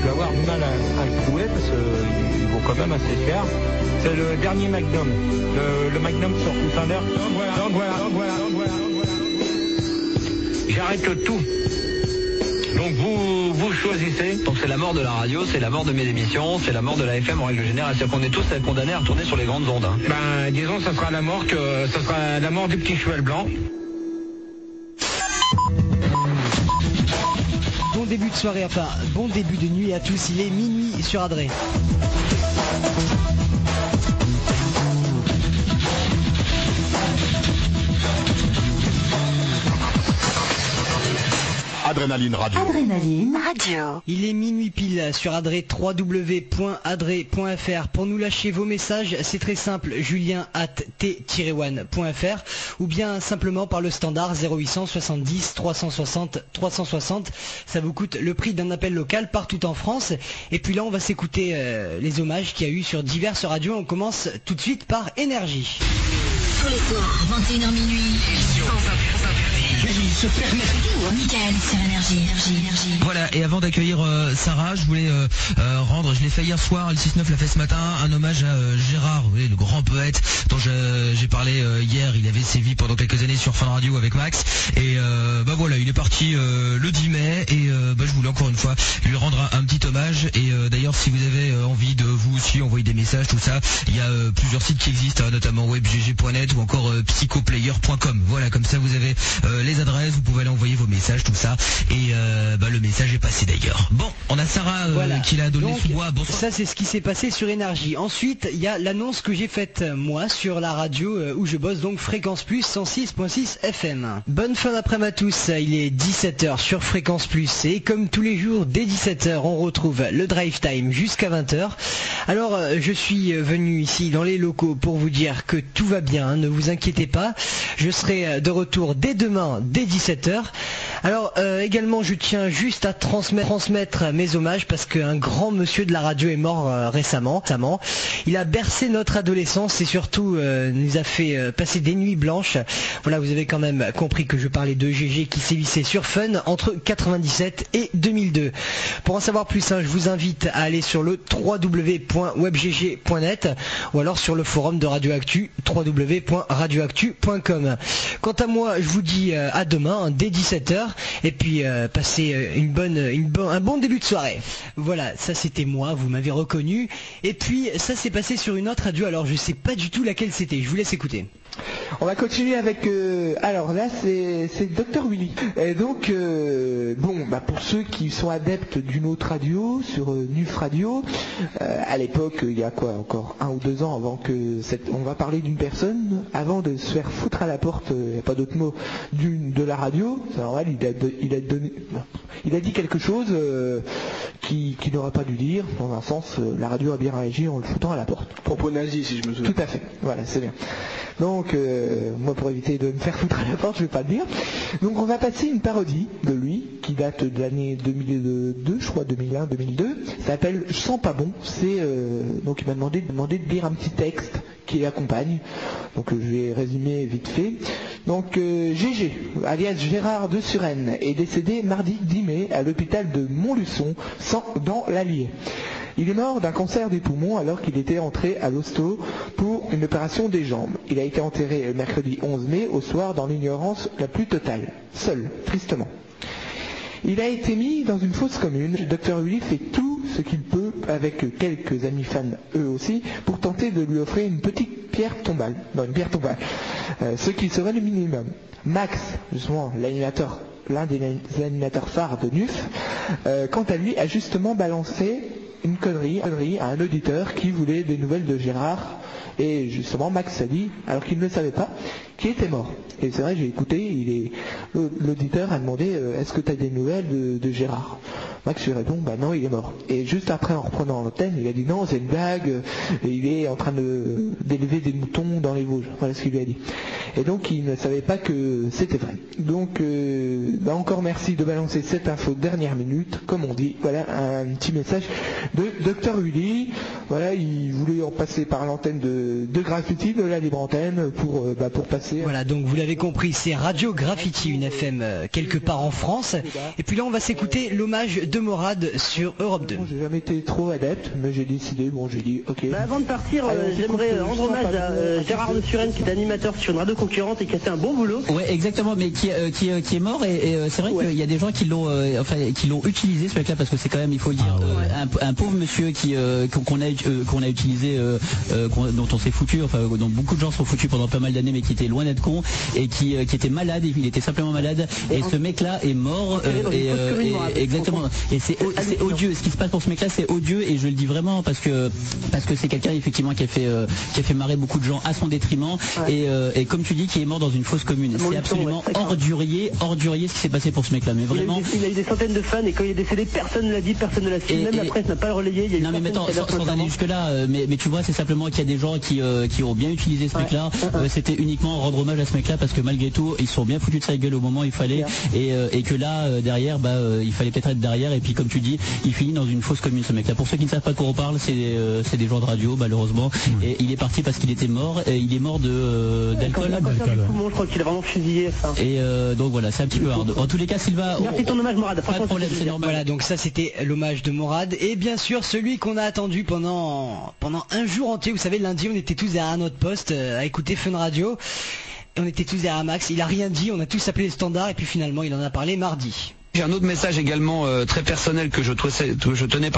vais avoir du mal à le trouver parce qu'il vaut quand même assez cher. C'est le dernier Magnum. Le Magnum sur Thunder. Donc voilà. J'arrête tout. Donc vous choisissez. Donc c'est la mort de la radio, c'est la mort de mes émissions, c'est la mort de la FM en règle générale. C'est-à-dire qu'on est tous condamnés à retourner sur les grandes ondes. Hein. Ben disons ça sera la mort du petit cheval blanc. Bon début de soirée, enfin bon début de nuit à tous, il est minuit sur Adré. Adrénaline Radio. Adrénaline Radio. Il est minuit pile sur Adré, www.adré.fr. Pour nous lâcher vos messages, c'est très simple, julien@t-one.fr ou bien simplement par le standard 0800 70 360 360. Ça vous coûte le prix d'un appel local partout en France. Et puis là, on va s'écouter les hommages qu'il y a eu sur diverses radios. On commence tout de suite par Énergie. Tous les soirs, 21h minuit. Il se permet tout, hein. Michael sur Énergie. Voilà, et avant d'accueillir Sarah, je voulais rendre, je l'ai fait hier soir, le 6-9 l'a fait ce matin, un hommage à Gérard, vous voyez, le grand poète dont j'ai parlé hier. Il avait sévi pendant quelques années sur Fun Radio avec Max, et voilà, il est parti le 10 mai, et je voulais encore une fois lui rendre un petit hommage. Et d'ailleurs, si vous avez envie de vous aussi envoyer des messages, tout ça, il y a plusieurs sites qui existent, hein, notamment webgg.net ou encore psychoplayer.com. Voilà, comme ça vous avez les adresses, vous pouvez aller envoyer vos messages, tout ça, et le message est passé d'ailleurs. Bon, on a Sarah qui l'a donné sous bois. Bonsoir. Ça, c'est ce qui s'est passé sur Énergie. Ensuite, il y a l'annonce que j'ai faite moi sur la radio où je bosse, donc Fréquence Plus 106.6 FM. Bonne fin d'après-midi à tous, il est 17h sur Fréquence Plus, et comme tous les jours dès 17h on retrouve le Drive Time jusqu'à 20h. Alors je suis venu ici dans les locaux pour vous dire que tout va bien, ne vous inquiétez pas, je serai de retour dès demain dès 17h. Alors également je tiens juste à transmettre mes hommages parce qu'un grand monsieur de la radio est mort récemment. Il a bercé notre adolescence et surtout nous a fait passer des nuits blanches. Voilà, vous avez quand même compris que je parlais de GG qui sévissait sur Fun entre 97 et 2002. Pour en savoir plus, je vous invite à aller sur le www.webgg.net ou alors sur le forum de Radioactu, www.radioactu.com. Quant à moi, je vous dis à demain dès 17h. Et puis passez un bon début de soirée. Voilà, ça c'était moi, vous m'avez reconnu. Et puis ça s'est passé sur une autre radio, alors je sais pas du tout laquelle c'était, je vous laisse écouter. On va continuer avec alors là c'est Dr Willy. Et donc pour ceux qui sont adeptes d'une autre radio sur Nuf Radio, à l'époque il y a quoi encore 1 ou 2 ans avant que on va parler d'une personne avant de se faire foutre à la porte, il n'y a pas d'autre mot, de la radio. C'est normal, il a dit quelque chose qui n'aurait pas dû dire. Dans un sens, la radio a bien réagi en le foutant à la porte. Propos nazi, si je me souviens. Tout à fait, voilà, c'est bien. Donc moi, pour éviter de me faire foutre à la porte, je vais pas le dire. Donc on va passer une parodie de lui qui date de l'année 2002, je crois 2001-2002. Ça s'appelle Je sens pas bon. C'est donc il m'a demandé de lire un petit texte qui l'accompagne. Donc je vais résumer vite fait. Donc GG, alias Gérard de Suresnes, est décédé mardi 10 mai à l'hôpital de Montluçon, dans l'Allier. Il est mort d'un cancer des poumons alors qu'il était entré à l'hosto pour une opération des jambes. Il a été enterré le mercredi 11 mai au soir dans l'ignorance la plus totale, seul, tristement. Il a été mis dans une fosse commune. Dr Willy fait tout ce qu'il peut, avec quelques amis fans eux aussi, pour tenter de lui offrir une petite pierre tombale. Ce qui serait le minimum. Max, justement, l'un des animateurs phares de Nuf, quant à lui, a justement balancé une connerie à un auditeur qui voulait des nouvelles de Gérard, et justement Max a dit, alors qu'il ne le savait pas, qu'il était mort. Et c'est vrai, j'ai écouté, l'auditeur a demandé est-ce que tu as des nouvelles de Gérard? Max lui répond non, il est mort. Et juste après, en reprenant l'antenne, il a dit non, c'est une blague, il est en train d'élever des moutons dans les Vosges. Voilà ce qu'il lui a dit. Et donc il ne savait pas que c'était vrai. Donc encore merci de balancer cette info dernière minute, comme on dit. Voilà un petit message de Dr Willy. Voilà, il voulait en passer par l'antenne de Graffiti, de la libre antenne, pour passer. Voilà, donc vous l'avez compris, c'est Radio Graffiti, une FM quelque part en France. Et puis là, on va s'écouter l'hommage de Morad sur Europe 2. J'ai jamais été trop adepte, mais j'ai décidé, j'ai dit ok. Avant de partir, j'aimerais rendre hommage à Gérard de Suresnes, qui est animateur sur une radio concurrente et qui a fait un bon boulot. Ouais, exactement, mais qui est mort, et c'est vrai qu'il y a des gens qui l'ont utilisé, ce mec-là, parce que c'est quand même, il faut le dire, un pauvre monsieur qu'on a utilisé, dont on s'est foutu, dont beaucoup de gens sont foutus pendant pas mal d'années, mais qui était loin d'être con, et qui était malade, il était simplement malade, et ce mec-là est mort, exactement, et c'est odieux, ce qui se passe pour ce mec-là, c'est odieux, et je le dis vraiment parce que c'est quelqu'un effectivement qui a fait marrer beaucoup de gens à son détriment, et comme tu dis, qui est mort dans une fosse commune. C'est absolument ordurier ce qui s'est passé pour ce mec-là, mais vraiment. Il a eu des centaines de fans, et quand il est décédé, personne ne l'a dit, personne ne l'a su, même la presse n'a pas le relayé. Non mais mettons, sans aller jusque là, mais tu vois, c'est simplement qu'il y a des gens qui ont bien utilisé ce mec-là. C'était uniquement rendre hommage à ce mec-là, parce que malgré tout, ils sont bien foutus de sa gueule au moment où il fallait, et que là derrière, il fallait peut-être être derrière, et puis comme tu dis, il finit dans une fosse commune, ce mec-là. Pour ceux qui ne savent pas de quoi on parle, c'est des gens de radio, malheureusement, et il est parti parce qu'il était mort, et il est mort d'alcool. Je crois qu'il a vraiment fusillé. Et donc voilà, c'est un petit peu hard. En tous les cas, Sylvain, merci ton hommage, Morad. Pas de problème, c'est normal. Voilà, donc ça c'était l'hommage de Morad, et bien sûr celui qu'on a attendu pendant un jour entier. Vous savez, lundi on était tous derrière notre poste à écouter Fun Radio, et on était tous derrière Max, il a rien dit, on a tous appelé les standards, et puis finalement il en a parlé mardi. J'ai un autre message également très personnel que je tenais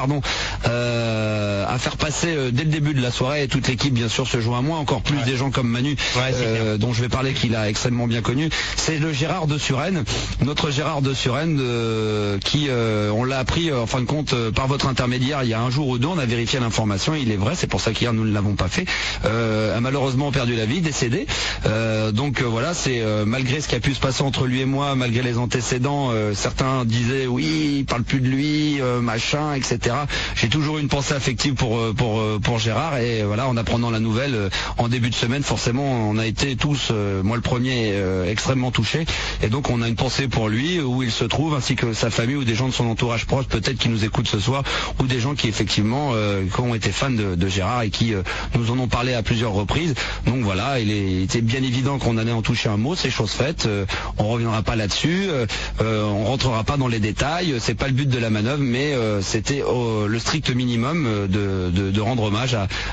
à faire passer dès le début de la soirée, et toute l'équipe bien sûr se joint à moi, encore plus des gens comme Manu, dont je vais parler, qu'il a extrêmement bien connu. C'est le Gérard de Suresnes, notre Gérard de Suresnes, qui on l'a appris en fin de compte par votre intermédiaire il y a un jour ou deux. On a vérifié l'information, il est vrai, c'est pour ça qu'hier nous ne l'avons pas fait, a malheureusement perdu la vie, décédé, donc voilà, c'est malgré ce qui a pu se passer entre lui et moi, malgré les antécédents, certains disaient oui, il parle plus de lui, machin, etc. J'ai toujours eu une pensée affective pour Gérard, et voilà, en apprenant la nouvelle en début de semaine, forcément on a été tous, moi le premier, extrêmement touché, et donc on a une pensée pour lui, où il se trouve, ainsi que sa famille, ou des gens de son entourage proche peut-être qui nous écoutent ce soir, ou des gens qui effectivement qui ont été fans de Gérard, et qui nous en ont parlé à plusieurs reprises. Donc voilà, il était bien évident qu'on allait en toucher un mot, c'est chose faite, on reviendra pas là-dessus, on rentrera pas dans les détails, c'est pas le but de la manœuvre, mais c'était le strict minimum de rendre hommage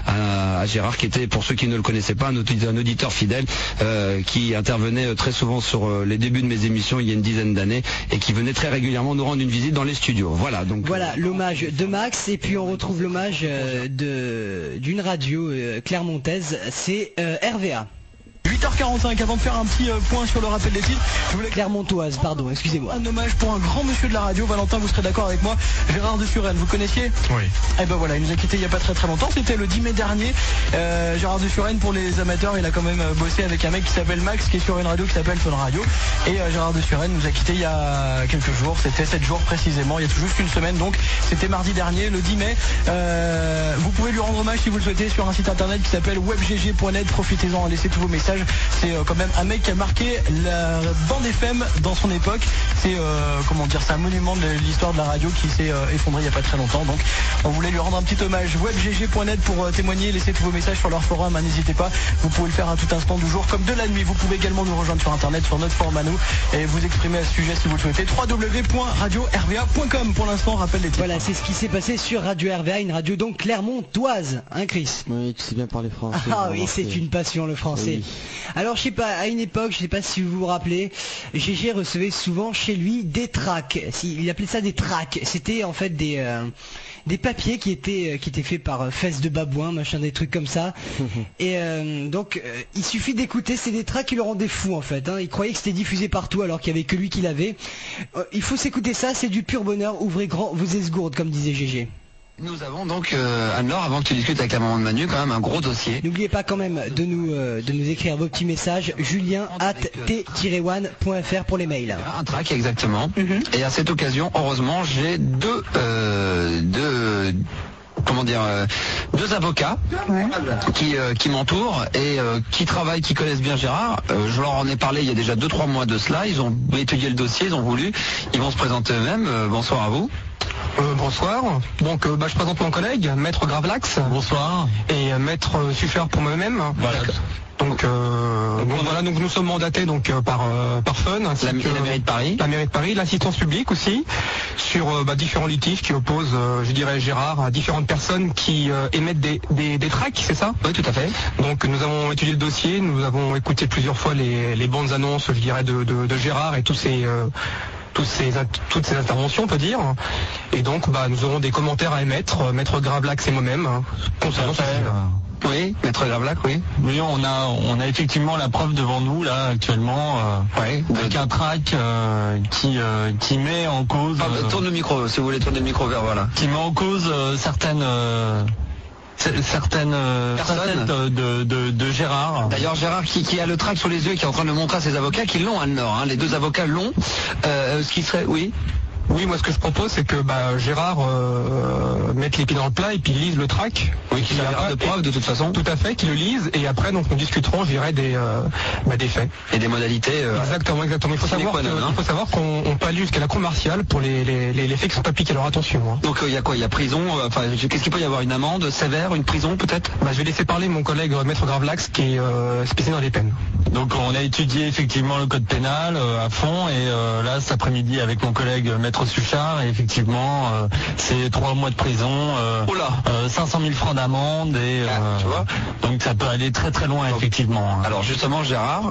à Gérard, qui était, pour ceux qui ne le connaissaient pas, un auditeur fidèle, qui intervenait très souvent sur les débuts de mes émissions il y a une dizaine d'années, et qui venait très régulièrement nous rendre une visite dans les studios. Voilà, donc voilà l'hommage de Max, et puis on retrouve l'hommage d'une radio clermontaise, c'est RVA. 8h45, avant de faire un petit point sur le rappel des titres, je voulais Clermontoise, pardon, excusez-moi. Un hommage pour un grand monsieur de la radio. Valentin, vous serez d'accord avec moi, Gérard de Suresnes, vous connaissiez? Oui. Et ben voilà, il nous a quitté il n'y a pas très longtemps, c'était le 10 mai dernier. Gérard de Suresnes, pour les amateurs, il a quand même bossé avec un mec qui s'appelle Max, qui est sur une radio qui s'appelle Fun Radio. Et Gérard de Suresnes nous a quitté il y a quelques jours, c'était 7 jours précisément, il y a tout juste une semaine, donc c'était mardi dernier, le 10 mai. Vous pouvez lui rendre hommage si vous le souhaitez sur un site internet qui s'appelle webgg.net, profitez-en, laissez tous vos messages. C'est quand même un mec qui a marqué la bande FM dans son époque. C'est c'est un monument de l'histoire de la radio qui s'est effondré il n'y a pas très longtemps. Donc on voulait lui rendre un petit hommage. webgg.net pour témoigner, laissez tous vos messages sur leur forum, n'hésitez pas, vous pouvez le faire à tout instant du jour comme de la nuit. Vous pouvez également nous rejoindre sur internet, sur notre forum à nous, et vous exprimer à ce sujet si vous le souhaitez. www.radio-rva.com. Pour l'instant, rappelle les titres. Voilà, c'est ce qui s'est passé sur Radio RVA, une radio donc clermontoise, hein Chris? Oui, tu sais bien parler français. Ah oui, c'est une passion, le français. Oui. Alors je sais pas, à une époque, je sais pas si vous vous rappelez, GG recevait souvent chez lui des tracts. Il appelait ça des tracts. C'était en fait des papiers qui étaient faits par fesses de babouin, machin, des trucs comme ça. Et donc il suffit d'écouter, c'est des tracts qui le rendaient fou en fait, hein. Il croyait que c'était diffusé partout alors qu'il y avait que lui qui l'avait. Il faut s'écouter ça, c'est du pur bonheur. Ouvrez grand vos esgourdes, comme disait GG. Nous avons donc, Anne-Laure, avant que tu discutes avec la maman de Manu, quand même un gros dossier. N'oubliez pas quand même de nous écrire vos petits messages, julien@t-one.fr pour les mails. Un track, exactement. Et à cette occasion, heureusement, j'ai deux avocats qui m'entourent et qui travaillent, qui connaissent bien Gérard. Je leur en ai parlé il y a déjà 2-3 mois de cela. Ils ont étudié le dossier, ils ont voulu. Ils vont se présenter eux-mêmes. Bonsoir à vous. Bonsoir. Donc je présente mon collègue, Maître Gravelax. Bonsoir. Et Maître Sucher pour moi-même. Voilà. Donc voilà, donc nous sommes mandatés donc par Fun, la mairie de Paris, l'assistance publique aussi, sur différents litiges qui opposent, je dirais Gérard, à différentes personnes qui émettent des tracts, c'est ça? Oui, tout à fait. Donc nous avons étudié le dossier, nous avons écouté plusieurs fois les bandes annonces, je dirais, de Gérard et toutes ces interventions, on peut dire. Et donc nous aurons des commentaires à émettre, Maître Gravelax et moi-même, concernant ça. Oui, Maître Gravelax, oui. Oui, on a effectivement la preuve devant nous là actuellement, avec un track qui met en cause. Tourne le micro, si vous voulez tourner le micro vers voilà. Qui met en cause certaines facettes de Gérard. D'ailleurs Gérard qui a le tract sous les yeux et qui est en train de le montrer à ses avocats qui l'ont à Nord. Les deux avocats l'ont. Ce qui serait, oui. Oui, moi ce que je propose c'est que Gérard mette les pieds dans le plat et puis lise le track. Oui, qu'il a de preuves de toute façon. Tout à fait, qu'il le lise et après donc nous discuterons, je dirais, des faits. Et des modalités. Exactement. Il faut savoir qu'on peut aller jusqu'à la cour martiale pour les faits qui sont appliqués. Alors attention. Donc il y a quoi? Il y a prison, qu'est-ce qu'il peut y avoir? Une amende sévère, une prison peut-être? Je vais laisser parler mon collègue Maître Gravelax qui est spécialisé dans les peines. Donc on a étudié effectivement le code pénal à fond et là cet après-midi avec mon collègue Maître Suchard et effectivement c'est 3 mois de prison, 500 000 francs d'amende et tu vois, donc ça peut aller très très loin. Donc, effectivement. Alors justement Gérard,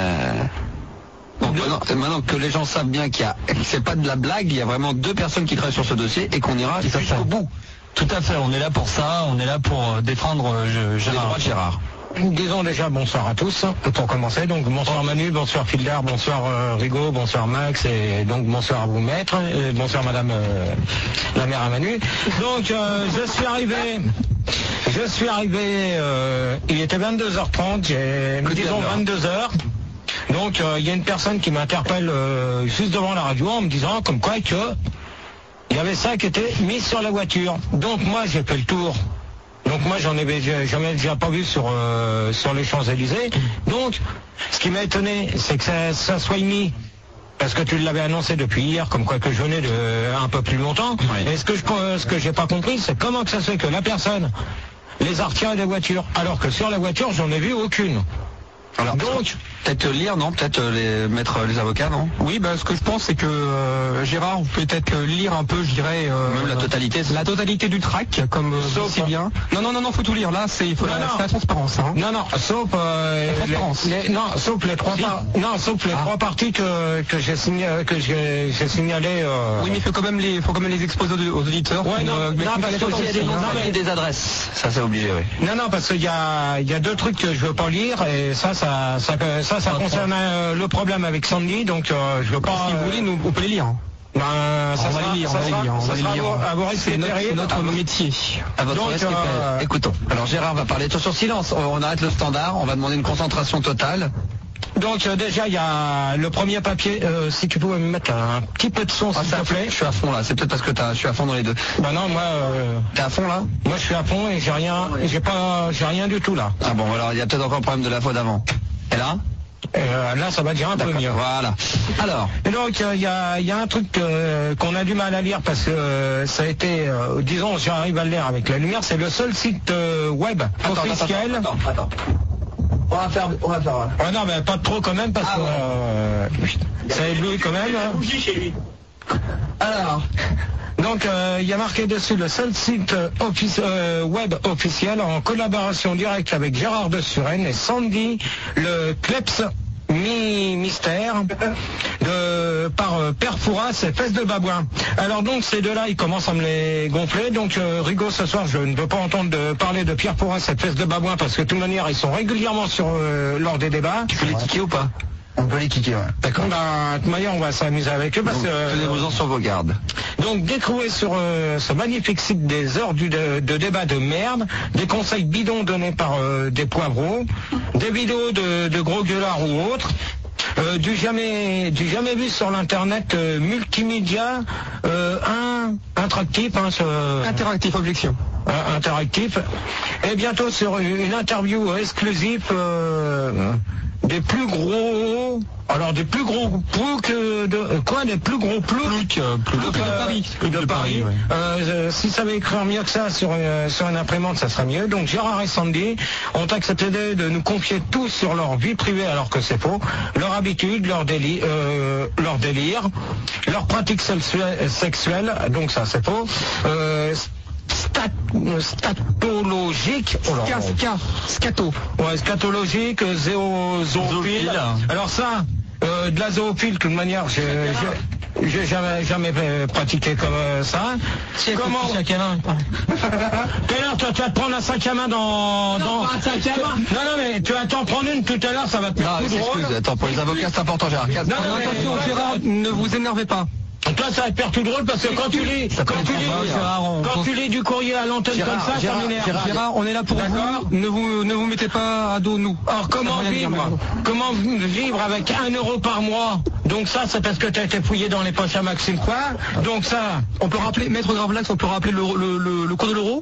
donc maintenant que les gens savent bien c'est pas de la blague, il y a vraiment 2 personnes qui travaillent sur ce dossier et qu'on ira jusqu'au bout. Tout à fait, on est là pour ça, on est là pour défendre Gérard. Disons déjà bonsoir à tous, pour commencer. Donc bonsoir Manu, bonsoir Filder, bonsoir Rigaud, bonsoir Max, et donc bonsoir à vous maîtres, et bonsoir madame la mère à Manu. Donc je suis arrivé, il était 22h30, disons 22h. Donc il y a une personne qui m'interpelle juste devant la radio en me disant comme quoi que il y avait ça qui était mis sur la voiture. Donc moi j'ai fait le tour. Donc moi j'en ai jamais déjà pas vu sur les Champs-Élysées. Donc ce qui m'a étonné c'est que ça soit mis, parce que tu l'avais annoncé depuis hier, comme quoi que je venais de un peu plus longtemps. Oui. Et ce que j'ai pas compris, c'est comment que ça se fait que la personne les a retirés des voitures, alors que sur la voiture j'en ai vu aucune. Alors donc peut-être lire, non? Peut-être mettre les avocats, non? Oui, ce que je pense c'est que Gérard, vous pouvez peut-être lire un peu, je dirais même la totalité du track, comme si bien. Non, faut tout lire. Là, il faut la transparence. Hein. Non, sauf les trois parties que j'ai signalées. Oui, mais il faut quand même les exposer aux auditeurs. Ouais, parce qu'il y a des adresses. Ça c'est obligé, oui. Non, parce qu'il y a 2 trucs que je veux pas lire et ça concerne le problème avec Sandy, donc je veux pas. Si vous voulez, on peut les lire. On va les lire. C'est notre métier. À votre respect. Écoutons. Alors Gérard va parler. Sur silence. On arrête le standard. On va demander une concentration totale. Donc déjà il y a le premier papier, si tu pouvais me mettre un petit peu de son s'il te plaît. Je suis à fond là, c'est peut-être parce que je suis à fond dans les deux. Non, moi t'es à fond là? Moi je suis à fond et j'ai rien du tout là. Ah bon, alors il y a peut-être encore le problème de la fois d'avant. Et là? Là ça va dire un peu mieux. Voilà. Alors. Et donc il y a un truc qu'on a du mal à lire parce que ça a été, disons, j'arrive à le lire avec la lumière, c'est le seul site web officiel. Attends. On va faire. Non, mais pas trop quand même parce que ça éblouit quand même. Bougie chez lui. Alors. Donc il y a marqué dessus le seul site web officiel en collaboration directe avec Gérard de Suren et Sandy, le Kleps mystère par Père Fouras et Fesses de Babouin. Alors donc ces deux-là ils commencent à me les gonfler. Donc Rigaud, ce soir je ne veux pas entendre parler de Pierre Fouras et Fesses de Babouin parce que de toute manière ils sont régulièrement lors des débats. Tu peux les ticker ou pas? On peut les kicker, ouais. D'accord. De toute manière, on va s'amuser avec eux parce que... Tenez-vous-en sur vos gardes. Donc, découvrir sur ce magnifique site des heures de débat de merde, des conseils bidons donnés par des poivreaux, des vidéos de gros gueulards ou autres, du jamais vu sur l'internet multimédia, interactif, interactif, objection. Interactif. Et bientôt sur une interview exclusive des plus gros ploucs des plus gros ploucs de Paris. Ouais. Si ça avait écrire mieux que ça sur une imprimante, ça serait mieux. Donc Gérard et Sandy ont accepté de nous confier tout sur leur vie privée, alors que c'est faux, leur habitude, leur délire, leur pratique sexuelle, donc ça c'est faux. Statologique, scatologique, zoophile. Alors ça, de la zoophile, de toute manière, j'ai jamais pratiqué comme ça. Comment toi, tu vas te prendre un sac à main dans... Non, mais tu vas t'en prendre une tout à l'heure, ça va te faire tout drôle. Attends, pour les avocats, c'est important, Gérard. Attention, Gérard, ne vous énervez pas. Toi, ça va te faire tout drôle parce que quand tu lis du courrier à l'antenne comme ça, ça m'énerve. Gérard, on est là pour vous. Ne vous mettez pas à dos nous. Alors comment vivre avec 1 euro par mois? Donc ça, c'est parce que tu as été fouillé dans les poches à Maxime, quoi. Donc ça, on peut rappeler, Maître Gravelax, on peut rappeler le cours de l'euro.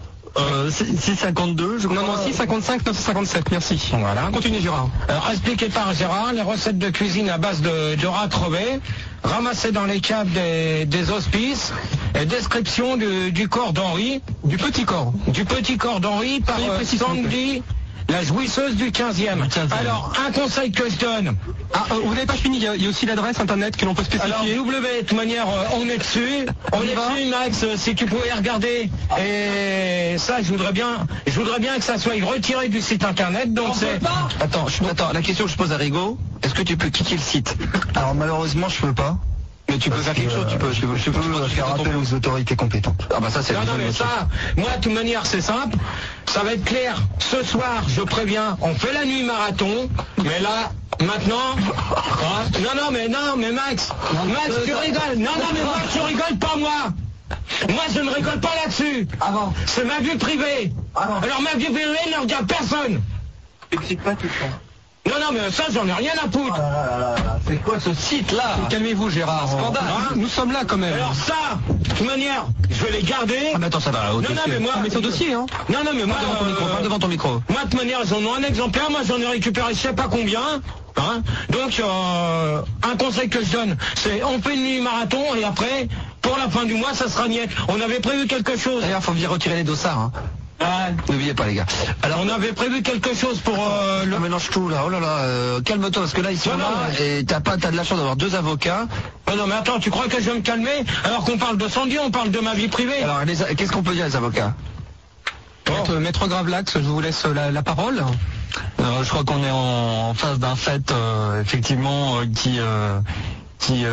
6,52, je crois. Non, 6,55, 9,57, merci. Voilà. Continue, Gérard. Alors, expliqué par Gérard, les recettes de cuisine à base de rats crevés, ramassées dans les caves des hospices, et description du corps d'Henri. Du petit corps d'Henri par Sandy, la jouisseuse du 15e. Alors, un conseil que je donne. Vous n'avez pas fini, il y a aussi l'adresse internet que l'on peut spécifier. Alors, de toute manière, on est dessus. On est dessus, Max, si tu pouvais regarder. Et ça, je voudrais bien que ça soit retiré du site internet. Donc c'est... Attends, la question que je pose à Rigaud, est-ce que tu peux quitter le site? Alors malheureusement, je peux pas. Mais tu peux faire quelque chose, je peux faire appel aux autorités compétentes. Ah bah ça c'est... Non, mais ça, moi de toute manière c'est simple, ça va être clair. Ce soir, je préviens, on fait la nuit marathon, mais là, maintenant... Non, mais Max, tu rigoles. Non, mais Max, tu rigoles pas moi. Moi, je ne rigole pas là-dessus. C'est ma vie privée. Alors ma vie privée ne regarde personne. T'excites pas tout ça. Non, mais ça, j'en ai rien à foutre. C'est quoi ce site-là? Calmez-vous, Gérard. Scandale. Nous sommes là quand même. Alors ça, de toute manière, je vais les garder. Ah mais attends, ça va. Non, mais moi... Mais ton dossier, hein. Non, mais moi... devant ton micro. Moi, de toute manière, j'en ai un exemplaire. Moi, j'en ai récupéré je sais pas combien. Hein. Donc, un conseil que je donne, c'est on fait une nuit marathon et après, pour la fin du mois, ça sera niette. On avait prévu quelque chose. D'ailleurs, faut bien retirer les dossards, hein. N'oubliez pas les gars. Alors on avait prévu quelque chose pour le mélange tout là. Oh là là, calme-toi parce que là ils sont là et t'as de la chance d'avoir 2 avocats. Non mais attends, tu crois que je vais me calmer alors qu'on parle de Sandy, on parle de ma vie privée. Alors qu'est-ce qu'on peut dire les avocats? Maître Gravelax, je vous laisse la parole. Je crois qu'on est en face d'un fait effectivement qui Oui,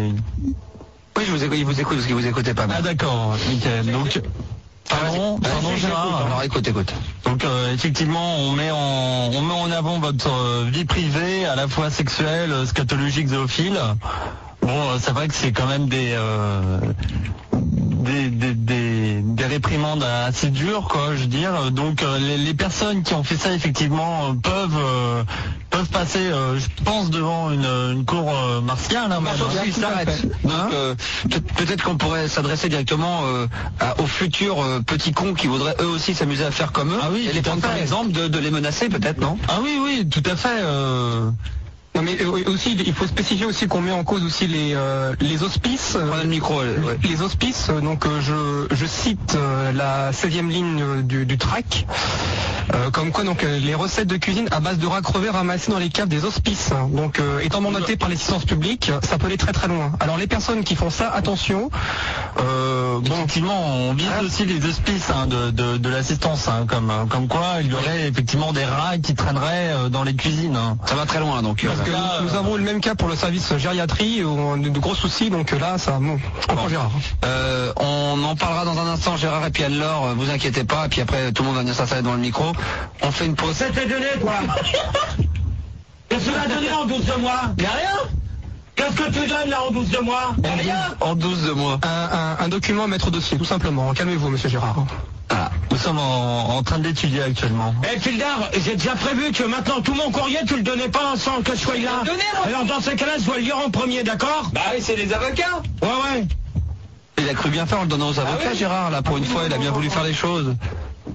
je vous écoute, parce que vous écoutez pas. Ah d'accord, Michael. Donc Pardon Gérard. Alors écoute. Donc effectivement, on met en avant votre vie privée, à la fois sexuelle, scatologique, zoophile. Bon, c'est vrai que c'est quand même des réprimandes assez dures, quoi, je veux dire. Donc les personnes qui ont fait ça effectivement peuvent passer, je pense, devant une cour martiale. Hein, donc peut-être qu'on pourrait s'adresser directement aux futurs petits cons qui voudraient eux aussi s'amuser à faire comme eux. Ah oui, et les prendre par exemple de les menacer peut-être, non? Ah oui, tout à fait. Non mais aussi il faut spécifier aussi qu'on met en cause aussi les hospices. Le micro. Les hospices, donc je cite la 16e ligne du track. Comme quoi donc les recettes de cuisine à base de rats crevés ramassés dans les caves des hospices. Donc étant mandaté par l'assistance publique, ça peut aller très très loin. Alors les personnes qui font ça, attention. Effectivement, on vise aussi les hospices de l'assistance, hein, comme quoi il y aurait effectivement des rats qui traîneraient dans les cuisines. Hein. Ça va très loin donc. Parce que nous avons le même cas pour le service gériatrie, où on a de gros soucis, donc là ça... je comprends Gérard. On en parlera dans un instant, Gérard et puis Anne-Laure, vous inquiétez pas, et puis après tout le monde va venir s'installer devant le micro. On fait une pause. Ça t'est donné quoi? Qu'est-ce que tu m'as donné en 12 de mois? Y'a rien? Qu'est-ce que tu donnes là en 12 de mois? En 12 de mois. Un document à mettre au dossier, tout simplement. Calmez-vous, monsieur Gérard. Ah, nous sommes en train d'étudier actuellement. Fildar, j'ai déjà prévu que maintenant tout mon courrier tu le donnais pas sans que je sois là. Alors dans ces cas-là, je dois le lire en premier, d'accord? Bah oui, c'est les avocats. Ouais. Il a cru bien faire en le donnant aux avocats, Gérard, là pour une fois, il a bien voulu faire les choses.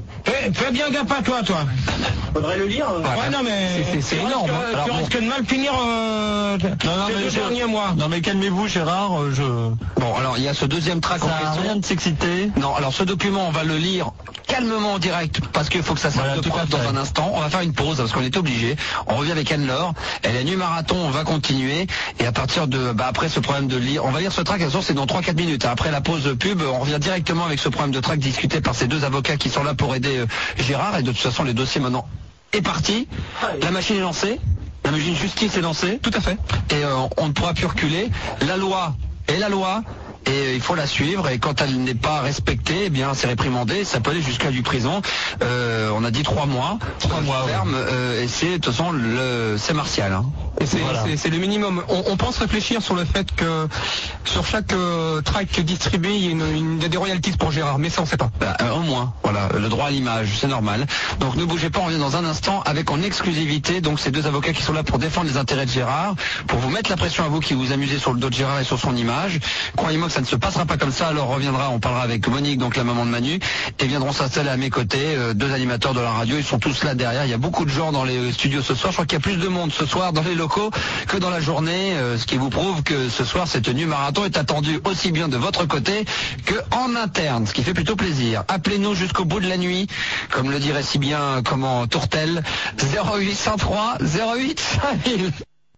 fais bien gaffe à toi. Faudrait le lire. Ouais, non, mais c'est énorme. Tu risques de mal finir ces 2 derniers mois. Non, mais calmez-vous, Gérard. Bon, alors il y a ce deuxième track en question. Rien de s'exciter. Non, alors ce document, on va le lire calmement en direct parce qu'il faut que ça serve de preuve dans un instant. On va faire une pause parce qu'on est obligé. On revient avec Anne-Laure. Elle est nu marathon, on va continuer. Et à partir de, après ce problème de lire, on va lire ce track, c'est dans 3-4 minutes. Après la pause pub, on revient directement avec ce problème de track discuté par ces 2 avocats qui sont là pour aider Gérard. Et de toute façon, les dossiers maintenant est parti. La machine est lancée. La machine justice est lancée. Tout à fait. Et on ne pourra plus reculer. La loi est la loi. Et il faut la suivre, et quand elle n'est pas respectée, eh bien c'est réprimandé, ça peut aller jusqu'à du prison. On a dit 3 mois. 3 mois ferme, et c'est de toute façon c'est martial. Hein. Et c'est le minimum. On pense réfléchir sur le fait que sur chaque track distribué, il y a des royalties pour Gérard, mais ça on sait pas. Au moins, voilà, le droit à l'image, c'est normal. Donc ne bougez pas, on revient dans un instant avec en exclusivité donc ces 2 avocats qui sont là pour défendre les intérêts de Gérard, pour vous mettre la pression à vous qui vous amusez sur le dos de Gérard et sur son image. Croyez-moi que ça ne se passera pas comme ça, alors on parlera avec Monique, donc la maman de Manu, et viendront s'installer à mes côtés, 2 animateurs de la radio, ils sont tous là derrière, il y a beaucoup de gens dans les studios ce soir, je crois qu'il y a plus de monde ce soir dans les locaux que dans la journée, ce qui vous prouve que ce soir cette tenue marathon est attendue aussi bien de votre côté que en interne, ce qui fait plutôt plaisir. Appelez-nous jusqu'au bout de la nuit, comme le dirait si bien Tourtel, 0803 08 5000.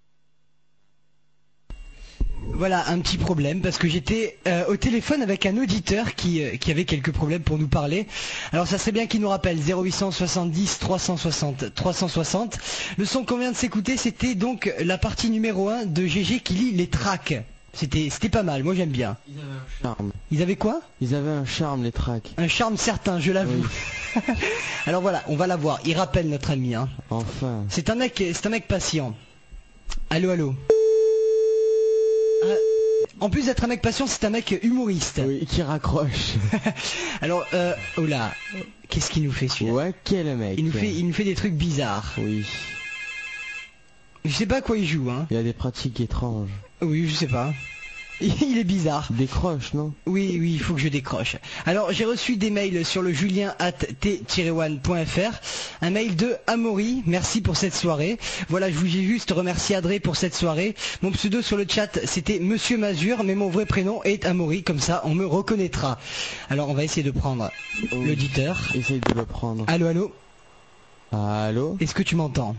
Voilà, un petit problème parce que j'étais au téléphone avec un auditeur qui avait quelques problèmes pour nous parler. Alors ça serait bien qu'il nous rappelle 0870 360 360. Le son qu'on vient de s'écouter, c'était donc la partie numéro 1 de GG qui lit les tracks. C'était pas mal, moi j'aime bien. Ils avaient un charme. Ils avaient quoi? Ils avaient un charme, les tracks. Un charme certain, je l'avoue. Oui. Alors voilà, on va la voir. Il rappelle notre ami. Hein. Enfin. C'est un mec patient. Allô. En plus d'être un mec patient, c'est un mec humoriste. Oui, qui raccroche. Alors, oh là, qu'est-ce qu'il nous fait celui-là? Ouais, quel mec. Il nous fait des trucs bizarres. Oui. Je sais pas à quoi il joue, hein. Il a des pratiques étranges. Oui, je sais pas. Il est bizarre. Décroche, non? Oui, il faut que je décroche. Alors, j'ai reçu des mails sur le julien@t-one.fr. Un mail de Amaury. Merci pour cette soirée. Voilà, je voulais juste remercier Adré pour cette soirée. Mon pseudo sur le chat, c'était Monsieur Mazur, mais mon vrai prénom est Amaury. Comme ça, on me reconnaîtra. Alors, on va essayer de prendre l'auditeur. Essaye de le prendre. Allô? Allô? Est-ce que tu m'entends?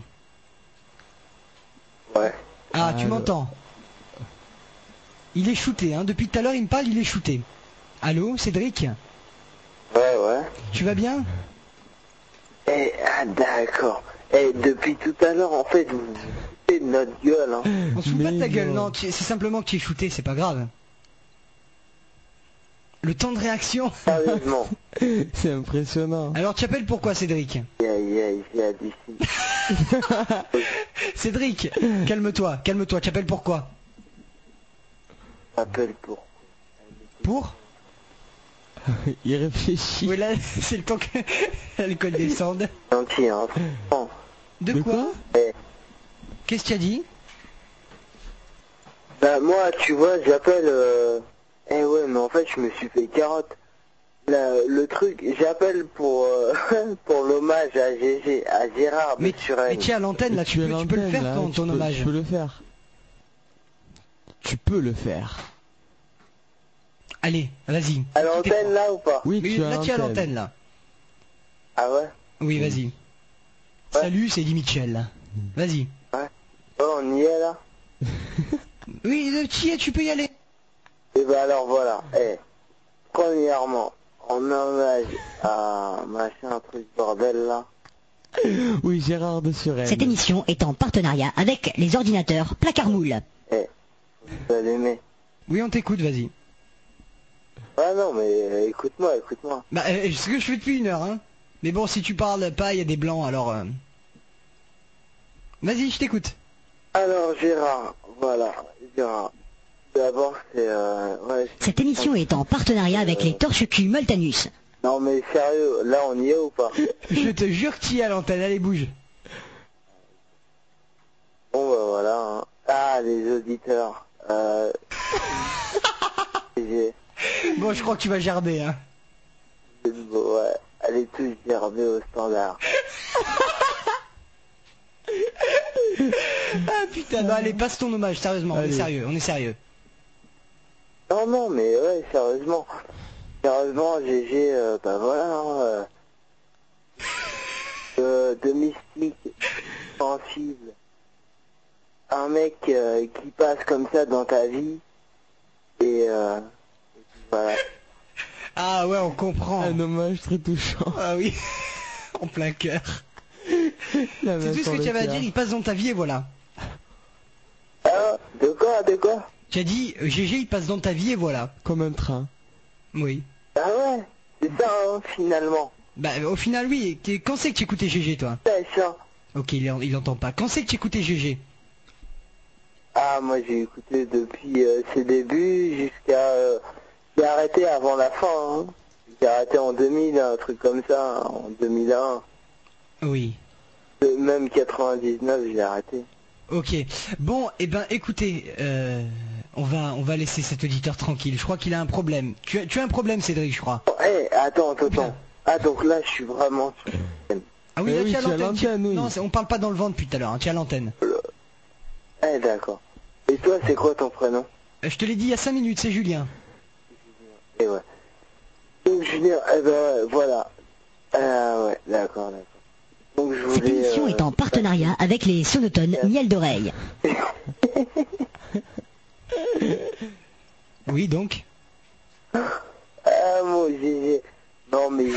Ouais. Ah, tu m'entends? Il est shooté, hein. Depuis tout à l'heure, il me parle, il est shooté. Allô, Cédric? Ouais. Tu vas bien? D'accord. Depuis tout à l'heure, en fait, vous foutez de notre gueule, hein. On se fout pas de ta gueule, non. C'est simplement que tu es shooté, c'est pas grave. Le temps de réaction. Sérieusement. C'est impressionnant. Alors, tu appelles pourquoi, Cédric? Cédric, calme-toi, tu appelles pourquoi? Appelle pour. Pour? Il réfléchit. Oui, là, c'est le temps que l'alcool descende. Gentil, hein. De quoi? Qu'est-ce que tu as dit? Bah, moi, tu vois, j'appelle... ouais, mais en fait, je me suis fait carotte. Le truc, j'appelle pour pour l'hommage à GG, à Gérard. Mais tu es à l'antenne, là, tu peux le faire, ton hommage. Tu peux le faire. Tu peux le faire. Allez, vas-y. À l'antenne là ou pas? Oui, tu es à l'antenne là. Ah ouais? Oui, vas-y. Ouais. Salut, c'est Eddie Mitchell. Vas-y. Ouais. Oh, on y est là? Oui, tu peux y aller. Et bah alors voilà. Premièrement, en hommage à machin truc bordel là. Oui, Gérard de Suresnes. Cette émission est en partenariat avec les ordinateurs Placard Moule. Vous allez aimer. Oui, on t'écoute, vas-y. Ah non, mais écoute-moi. Bah, c'est ce que je fais depuis 1 heure, hein. Mais bon, si tu parles pas, il y a des blancs, alors... Vas-y, je t'écoute. Alors, Gérard, voilà, Gérard. D'abord, c'est... Cette émission est en partenariat avec les Torches-Cul Moltanus. Non, mais sérieux, là, on y est ou pas? Je te jure que tu y es à l'antenne, allez, bouge. Bon, bah voilà, hein. Ah, les auditeurs. Bon, je crois que tu vas gerber, hein. Ouais, allez, tous gerbés au standard. Ah putain, non, allez, passe ton hommage, sérieusement, on est sérieux. Non, mais ouais, sérieusement. Sérieusement, GG, bah voilà, de mystique, sensible. Un mec qui passe comme ça dans ta vie, et voilà. Ah ouais, on comprend. Un hommage très touchant. Ah oui, en plein cœur. C'est tout ce que tu avais à dire, il passe dans ta vie et voilà. De quoi Tu as dit, GG, il passe dans ta vie et voilà. Comme un train. Oui. Ah ouais, c'est ça, hein, finalement. Bah, au final, oui. Quand c'est que tu écoutais GG, toi? C'est ça. Ok, il entend pas. Quand c'est que tu écoutais GG? Ah, moi, j'ai écouté depuis ses débuts jusqu'à... j'ai arrêté avant la fin, hein. J'ai arrêté en 2000, un truc comme ça, hein, en 2001. Oui. Même 99, j'ai arrêté. Ok. Bon, eh ben, écoutez, on va laisser cet auditeur tranquille. Je crois qu'il a un problème. Tu as un problème, Cédric, je crois. Eh, attends. Ah, donc là, je suis vraiment... Ah oui, là, tu as l'antenne. Oui. Non, on parle pas dans le vent depuis tout à l'heure, hein, tu as l'antenne. Eh, d'accord. Et toi, c'est quoi ton prénom? Je te l'ai dit il y a 5 minutes, c'est Julien. Et ouais. Donc, Julien, eh ben, voilà. Ouais, d'accord. Donc, je voulais... Cette émission est en partenariat avec les sonotones Miel d'oreille. Oui, donc. Ah, mon GG. Non, mais...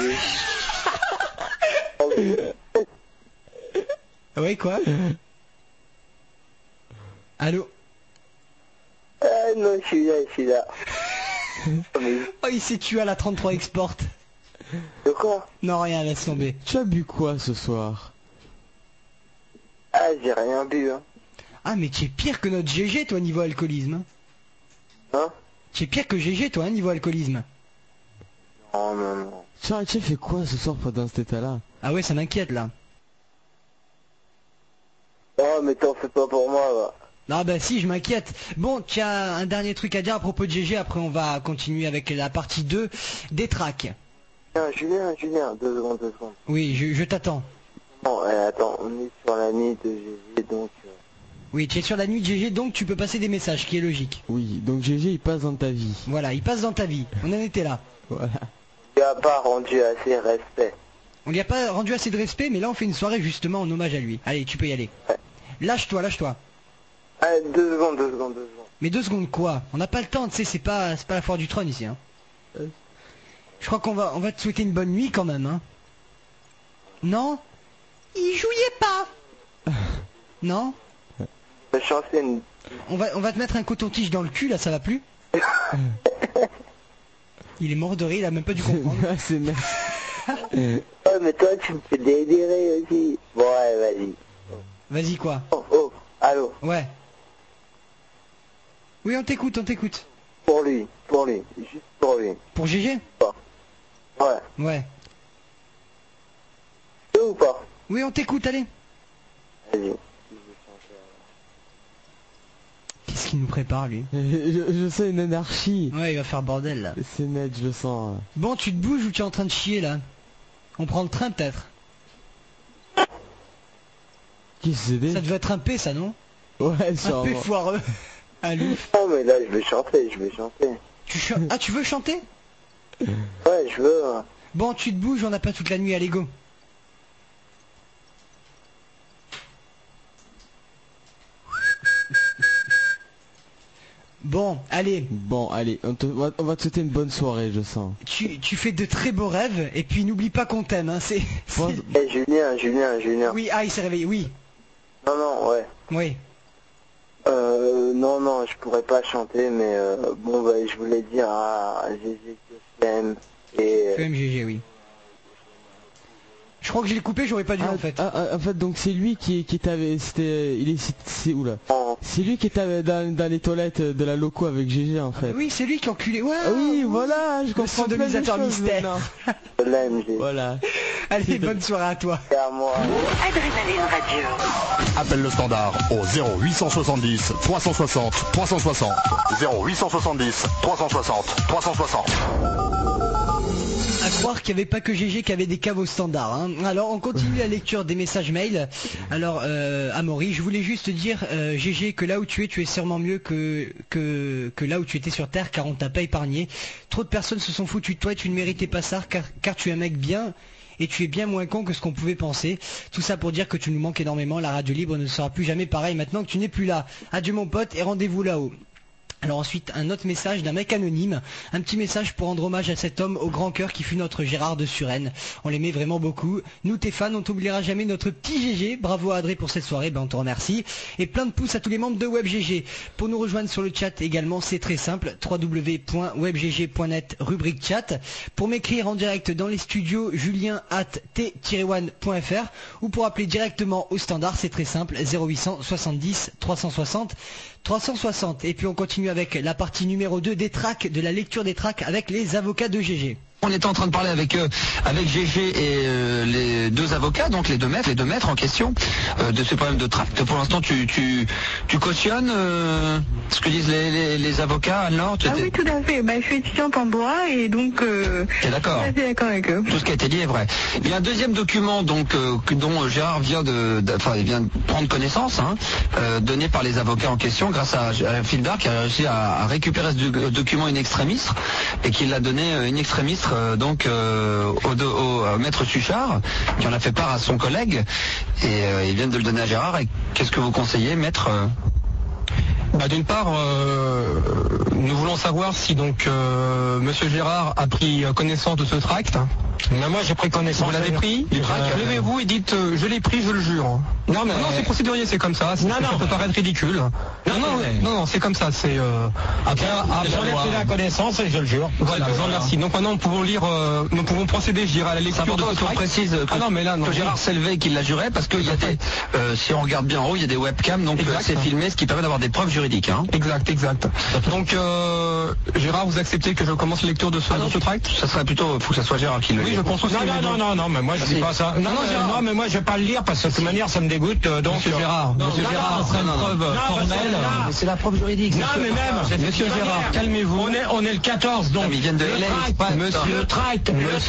Oui, quoi? Allô? Ah non, je suis là. Oh, il s'est tué à la 33 Export. De quoi? Non, rien, laisse tomber. Tu as bu quoi ce soir? Ah, j'ai rien bu, hein. Ah, mais tu es pire que notre GG, toi, niveau alcoolisme. Hein? Tu es pire que GG, toi, niveau alcoolisme. Non. Tu as fait quoi ce soir pendant cet état-là? Ah ouais, ça m'inquiète, là. Oh, mais t'en fais pas pour moi, va. Non, bah si, je m'inquiète. Bon, tu as un dernier truc à dire à propos de GG, après on va continuer avec la partie 2 des tracks. Julien, 2 secondes. Oui, je t'attends. Bon, attends, on est sur la nuit de GG, donc... Oui, tu es sur la nuit de GG, donc tu peux passer des messages, ce qui est logique. Oui, donc GG, il passe dans ta vie. Voilà, il passe dans ta vie. On en était là. Voilà. Tu n'as pas rendu assez respect. On lui a pas rendu assez de respect, mais là on fait une soirée justement en hommage à lui. Allez, tu peux y aller. Ouais. Lâche-toi. Allez, 2 secondes. Mais 2 secondes quoi? On n'a pas le temps, tu sais, c'est pas la foire du trône ici, hein. Je crois qu'on va te souhaiter une bonne nuit quand même, hein. Non? Il jouait pas. Non? On va te mettre un coton-tige dans le cul, là, ça va plus? Il est mort de rire, il a même pas dû comprendre. C'est nice. Oh, mais toi, tu me fais délirer aussi. Bon, ouais, vas-y. Vas-y, quoi? Oh, allô? Ouais. Oui, on t'écoute. Pour lui, juste pour lui. Pour GG? Ouais. Ouais. Ou pas? Oui, on t'écoute, allez. Vas-y. Qu'est-ce qu'il nous prépare, lui? Je sens une anarchie. Ouais, il va faire bordel, là. C'est net, je le sens. Bon, tu te bouges ou tu es en train de chier, là? On prend le train, peut-être? Qu'est-ce que c'est? Ça devait être un P, ça, non? Ouais, sûrement. Un P foireux. Un loup. Non, mais là, je vais chanter. Ah, tu veux chanter? Ouais, je veux. Bon, tu te bouges, on n'a pas toute la nuit, allez, go. Bon, allez, on va te souhaiter une bonne soirée, je sens. tu fais de très beaux rêves, et puis n'oublie pas qu'on t'aime, hein, c'est... Eh, Julien. Oui, ah, il s'est réveillé, oui. Non, ouais. Oui. Non, je pourrais pas chanter, mais bon, bah, je voulais dire à GG que je t'aime, et... Quand même GG, oui. Je crois que je l'ai coupé, j'aurais pas dû en fait. En fait, donc c'est lui qui t'avait... Oula. C'est lui qui était dans les toilettes de la loco avec GG en fait. Oui, c'est lui qui enculé. Ouais, oui, voilà, je comprends. Le sodomisateur mystère. Je l'aime, GG. Voilà. Allez, bonne soirée à toi. C'est à moi. Adrénaline Radio. Appelle le standard au 0870 360 360. 0870 360 360. croire qu'il n'y avait pas que GG qui avait des caves au standard. Hein. Alors on continue la lecture des messages mail. Alors Amaury, je voulais juste dire GG que là où tu es sûrement mieux que là où tu étais sur Terre, car on t'a pas épargné. Trop de personnes se sont foutues de toi et tu ne méritais pas ça, car tu es un mec bien. Et tu es bien moins con que ce qu'on pouvait penser. Tout ça pour dire que tu nous manques énormément. La radio libre ne sera plus jamais pareil maintenant que tu n'es plus là. Adieu mon pote et rendez-vous là-haut. Alors ensuite, un autre message d'un mec anonyme, un petit message pour rendre hommage à cet homme au grand cœur qui fut notre Gérard de Suresnes. On l'aimait vraiment beaucoup. Nous, tes fans, on t'oubliera jamais notre petit GG. Bravo à Adré pour cette soirée, on te remercie. Et plein de pouces à tous les membres de WebGG. Pour nous rejoindre sur le chat également, c'est très simple, www.webgg.net, rubrique chat. Pour m'écrire en direct dans les studios, julien@t-one.fr, ou pour appeler directement au standard, c'est très simple, 0800 70 360 360. Et puis on continue avec la partie numéro 2 des tracks, de la lecture des tracks avec les avocats de GG. On était en train de parler avec GG et les deux avocats, donc les deux maîtres en question, de ce problème de tract. Pour l'instant, tu cautionnes ce que disent les avocats, Anne-Laure? Oui, tout à fait. Je suis étudiante en droit et donc t'es d'accord. Je suis d'accord avec eux. Tout ce qui a été dit est vrai. Il y a un deuxième document donc dont Gérard vient de prendre connaissance, donné par les avocats en question grâce à Fildar qui a réussi à récupérer ce document in extremis et qui l'a donné in extremis au maître Suchard, qui en a fait part à son collègue, et ils viennent de le donner à Gérard. Et qu'est-ce que vous conseillez, maître? D'une part, nous voulons savoir si donc Monsieur Gérard a pris connaissance de ce tract. Mais moi j'ai pris connaissance. Vous l'avez pris? Levez-vous et dites je l'ai pris, je le jure. Non, c'est procédurier, c'est comme ça. Ça peut paraître ridicule. Non, c'est comme ça. C'est après j'en ai pris la connaissance et je le jure. Voilà, je vous remercie. Donc maintenant nous pouvons procéder, je dirais, à la lecture de ce tract. Précise que Gérard s'est levé et qu'il l'a juré, parce qu'il y a des, si on regarde bien en haut, il y a des webcams, donc c'est filmé, ce qui permet d'avoir des preuves juridiques. Exact. Donc Gérard, vous acceptez que je commence la lecture de ce tract? Ça serait plutôt, faut que ça soit Gérard qui le lit. Oui, je pense aussi. Non, mais moi je dis pas ça. Non, mais moi je vais pas le lire parce que de toute manière ça me dégoûte. Donc Monsieur Gérard, ça serait une preuve formelle. C'est la preuve juridique. Non, mais même. Monsieur Gérard, calmez-vous. On est le 14, donc. Ils viennent de Le tract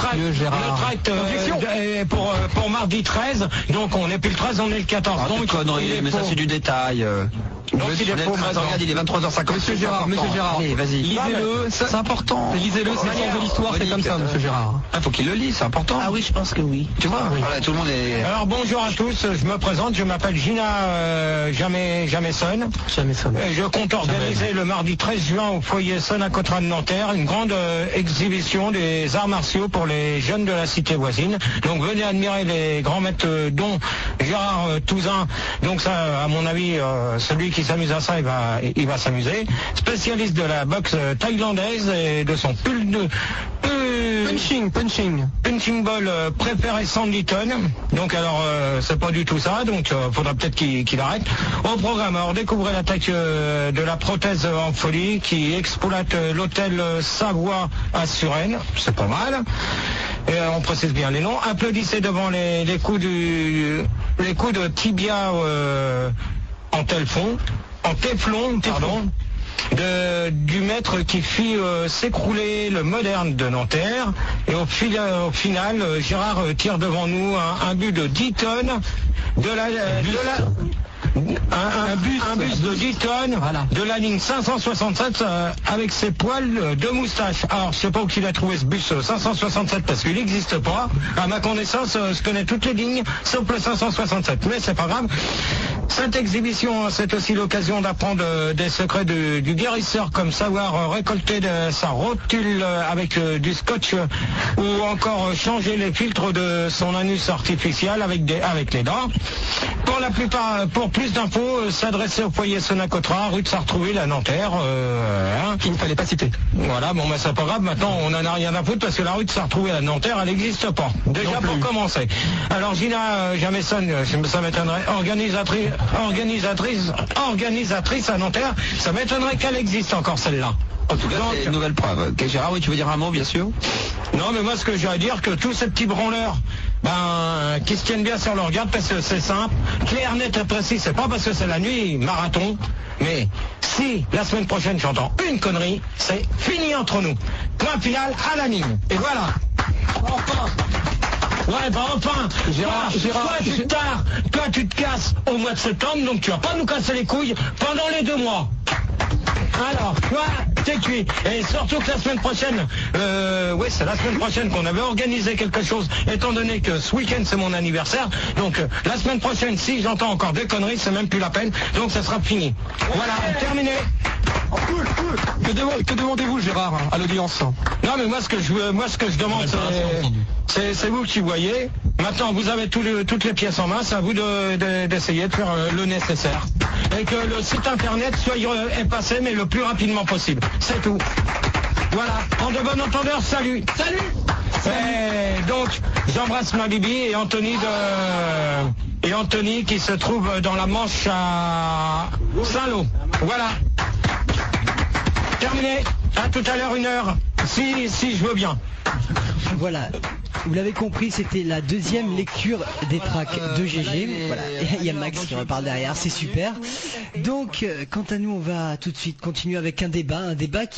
pour mardi 13. Donc on n'est plus le 13, on est le 14. Donc connerie, mais ça c'est du détail. Donc il est faux. Regarde, il est 23h50. Monsieur Gérard, allez, vas-y. Lisez-le, c'est important. Lisez-le, c'est le sens de l'histoire, c'est comme ça, Monsieur Gérard. Faut qu'il le lise, c'est important. Ah oui, je pense que oui. Tu vois, voilà, tout le monde est... Alors bonjour à tous, je me présente, je m'appelle Gina Jameson. Je compte organiser le mardi 13 juin au foyer Son à Cotran de Nanterre une grande exhibition des arts martiaux pour les jeunes de la cité voisine. Donc venez admirer les grands maîtres dont Gérard Touzin. Donc ça, à mon avis, celui qui s'amuse à ça, il va s'amuser. Spécialiste de la boxe thaïlandaise et de son punching ball préféré 110 tonnes. Donc alors c'est pas du tout ça, donc faudra peut-être qu'il arrête. Au programme, alors découvrez l'attaque de la prothèse en folie qui exploite l'hôtel Savoie à Suresnes, c'est pas mal. Et on précise bien les noms. Applaudissez devant les coups de tibia en téflon, du maître qui fit s'écrouler le moderne de Nanterre. Et au final, Gérard tire devant nous un but de 10 tonnes un bus de 10 tonnes de la ligne 567 avec ses poils de moustache. Alors je sais pas où il a trouvé ce bus 567 parce qu'il n'existe pas. À ma connaissance, je connais toutes les lignes sauf le 567, mais c'est pas grave. Cette exhibition, c'est aussi l'occasion d'apprendre des secrets du guérisseur, comme savoir récolter de sa rotule avec du scotch ou encore changer les filtres de son anus artificiel avec les dents. Pour plus d'infos, s'adresser au foyer Sonacotra, rue de Sartrouville à Nanterre, qu'il ne fallait pas citer. Voilà, bon c'est pas grave, maintenant on en a rien à foutre parce que la rue de Sartrouville à Nanterre, elle n'existe pas. Déjà pour commencer. Alors Gina Jameson, ça m'étonnerait, organisatrice à Nanterre, ça m'étonnerait qu'elle existe encore celle-là. En tout cas, c'est une nouvelle preuve. Okay, Gérard, oui, tu veux dire un mot, bien sûr? Non, mais moi, ce que j'ai à dire, que tous ces petits branleurs, qui se tiennent bien sur leur garde, parce que c'est simple, clair, net et précis, c'est pas parce que c'est la nuit, marathon, mais si la semaine prochaine j'entends une connerie, c'est fini entre nous. Point final à la ligne. Et voilà. Enfin. Ouais, bah enfin, toi tu te casses au mois de septembre, donc tu vas pas nous casser les couilles pendant les 2 mois. Alors, toi, t'es cuit. Et surtout que la semaine prochaine, c'est la semaine prochaine qu'on avait organisé quelque chose, étant donné que ce week-end c'est mon anniversaire. Donc, la semaine prochaine, si j'entends encore des conneries, c'est même plus la peine. Donc, ça sera fini. Voilà, terminé. Cool. Que demandez-vous, Gérard, à l'audience? Non, mais moi, ce que je demande, c'est vous qui voyez. Maintenant, vous avez toutes les pièces en main. C'est à vous d'essayer de faire le nécessaire. Et que le site internet soit effacé, mais le plus rapidement possible. C'est tout. Voilà. En de bon entendeur, salut. Et donc, j'embrasse ma Bibi et Anthony qui se trouve dans la Manche à Saint-Lô. Voilà. Terminé. À tout à l'heure, 1h. Si je veux bien. Voilà. Vous l'avez compris, c'était la deuxième lecture des tracks de GG. Voilà. Il y a Max qui reparle derrière, c'est super. Donc, quant à nous, on va tout de suite continuer avec un débat